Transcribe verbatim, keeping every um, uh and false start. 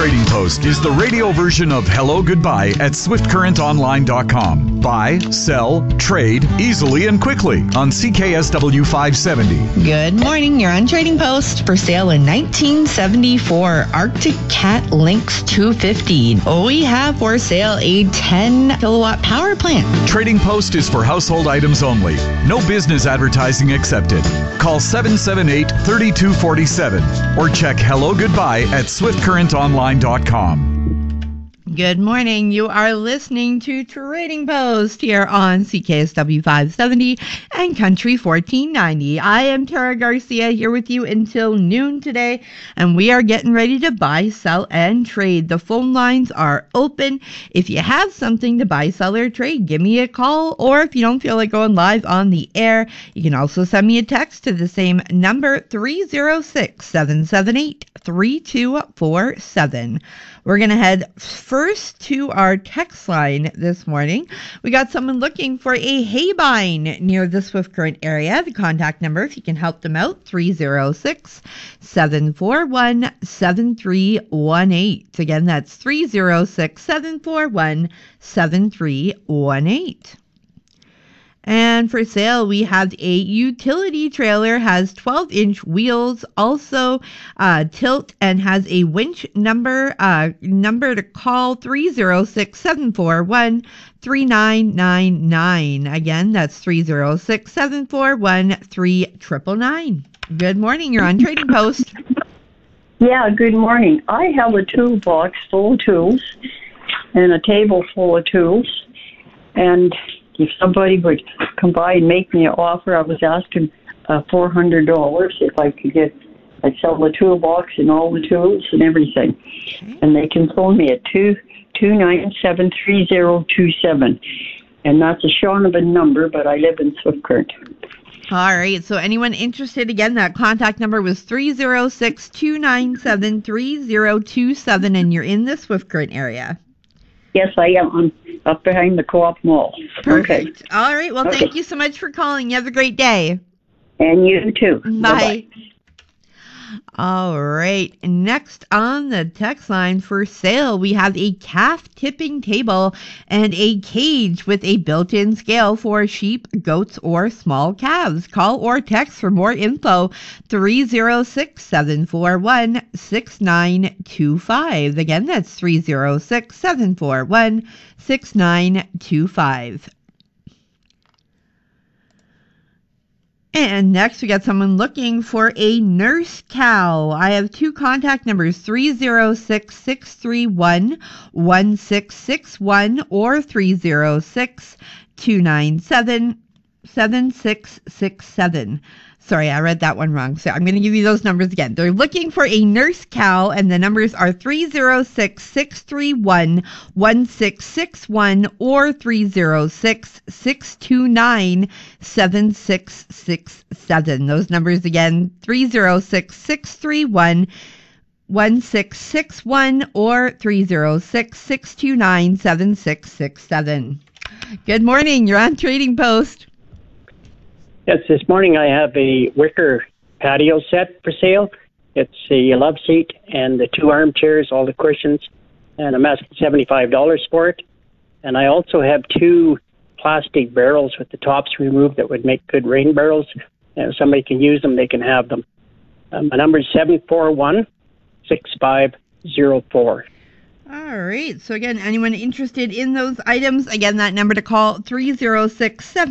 Trading Post is the radio version of Hello Goodbye at swift current online dot com. Buy, sell, trade easily and quickly on C K S W five seventy. Good morning. You're on Trading Post. For sale in nineteen seventy-four Arctic Cat Lynx two fifty. We have for sale a ten kilowatt power plant. Trading Post is for household items only. No business advertising accepted. Call seven seven eight, three two four seven or check Hello Goodbye at swift current online dot com. Good morning. You are listening to Trading Post here on C K S W five seventy and Country fourteen ninety. I am Tara Garcia here with you until noon today, and we are getting ready to buy, sell, and trade. The phone lines are open. If you have something to buy, sell, or trade, give me a call, or if you don't feel like going live on the air, you can also send me a text to the same number, three oh six, seven seven eight, three two four seven. We're going to head first to our text line this morning. We got someone looking for a haybine near the Swift Current area. The contact number, if you can help them out, three oh six, seven four one, seven three one eight. Again, that's three oh six, seven four one, seven three one eight. And for sale, we have a utility trailer, has twelve inch wheels, also uh, tilt, and has a winch number uh, number to call, three oh six, seven four one, three nine nine nine. Again, that's three oh six, seven four one, three nine nine nine. Good morning. You're on Trading Post. Yeah, good morning. I have a toolbox full of tools and a table full of tools, and if somebody would come by and make me an offer, I was asking uh, four hundred dollars if I could get, I'd sell the toolbox and all the tools and everything. Okay. And they can phone me at two two nine seven, three oh two seven. And that's a Shaunavon number, but I live in Swift Current. All right. So anyone interested, again, that contact number was three oh six, two nine seven, three oh two seven, and you're in the Swift Current area. Yes, I am. I'm up behind the Co-op Mall. Perfect. Okay. All right. Well, okay. Thank you so much for calling. You have a great day. And you too. Bye. Bye-bye. All right. Next on the text line for sale, we have a calf tipping table and a cage with a built-in scale for sheep, goats, or small calves. Call or text for more info, three oh six, seven four one, six nine two five. Again, that's three oh six, seven four one, six nine two five. And next, we got someone looking for a nurse cow. I have two contact numbers, three oh six, six three one, one six six one or three oh six, two nine seven, seven six six seven. Sorry, I read that one wrong. So I'm going to give you those numbers again. They're looking for a nurse cow, and the numbers are three oh six, six three one, one six six one or three oh six, six two nine, seven six six seven. Those numbers again, three oh six, six three one, one six six one or three oh six, six two nine, seven six six seven. Good morning. You're on Trading Post. Yes, this morning I have a wicker patio set for sale. It's a love seat and the two armchairs, all the cushions, and I'm asking seventy-five dollars for it. And I also have two plastic barrels with the tops removed that would make good rain barrels. And if somebody can use them, they can have them. Um, my number is seven four one, six five zero four. All right. So again, anyone interested in those items, again, that number to call, three oh six, seven